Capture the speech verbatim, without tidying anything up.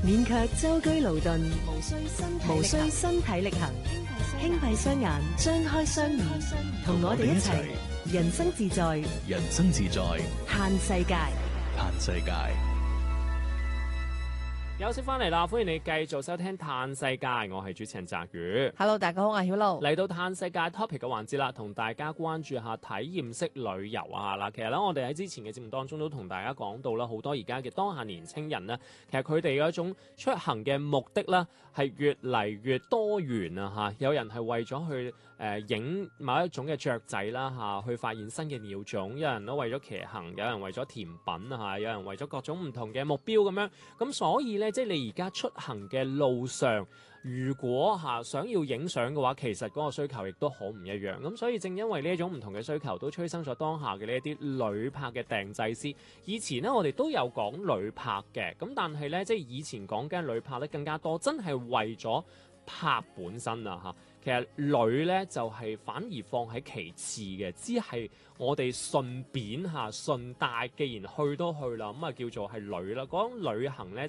免卻舟車勞頓， 無需身體無需身體力行，輕閉雙眼，張開雙耳，同我哋一齊人生自在， 人生自在， 嘆世界， 嘆世界。 休息翻嚟啦，歡迎你繼續收聽嘆世界，我係主持人澤宇。 Hello， 大家好，我係曉露。 嚟到嘆世界 topic 嘅環節啦，同大家關注下體驗式旅遊啊啦。其實咧，我哋喺之前嘅節目當中都同大家講到啦，好多而家嘅當下年青人呢，其實佢哋嘅一種出行嘅目的咧係越嚟越多元啊嚇。有人係為咗去誒影、呃、某一種嘅雀仔啦嚇，去發現新嘅鳥種；有人都為咗騎行，有人為咗甜品啊，有人為咗各種唔同嘅目標咁樣。咁所以咧，即係你而家出行嘅路上，如果嚇想要影相嘅話，其實嗰個需求亦都好唔一樣。咁所以正因為呢一種唔同嘅需求，都催生咗當下嘅呢一啲旅拍嘅訂製師。以前呢，我哋都有講旅拍嘅，咁但係呢，即係以前講緊旅拍咧更加多，真係為咗拍本身啊嚇。其實旅咧就係、是、反而放喺其次嘅，只係我哋順便嚇順帶，既然去都去啦，咁啊叫做係旅啦。講旅行咧，